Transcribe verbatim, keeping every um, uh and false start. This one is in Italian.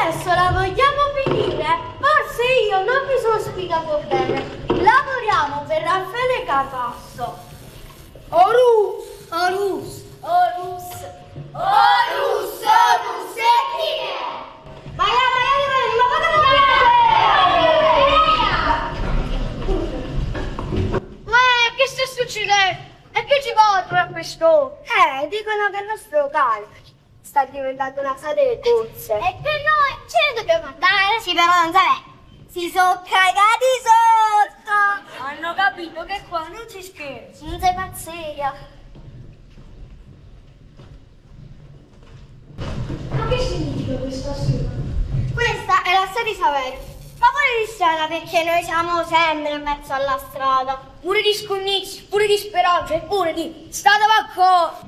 adesso la vogliamo finire? Forse io non mi sono spiegato bene. Lavoriamo per Raffaele Catasso. Orus! Orus! Orus! Orus! Orus! E chi è? Ma io, ma io, ma io, ma Ma che sta succedendo? E che ci vuole a questo? Eh, dicono che il nostro locale sta diventando una sala delle corse. E che noi ce ne dobbiamo andare? Sì, però non sai, si sono cagati sotto. Hanno capito che qua non si scherza. Non sei pazzia. Ma che significa questa storia? Questa è la storia di Saverio. Ma pure di strada, perché noi siamo sempre in mezzo alla strada. Pure di sconnizi, pure di speranze, pure di strada vacco.